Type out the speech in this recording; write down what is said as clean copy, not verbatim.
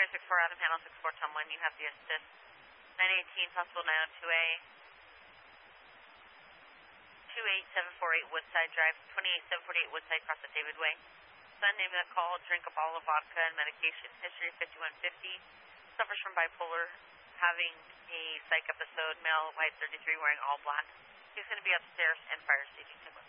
64 Adam Panel 64 Tumlin, you have the assist. 918, possible 902A. 28748 Woodside Drive, 28748 Woodside, cross at David Way. Son, name of the call, drink a bottle of vodka and medication, history 5150, suffers from bipolar, having a psych episode, male, white 33, wearing all black. He's going to be upstairs and fire staging him.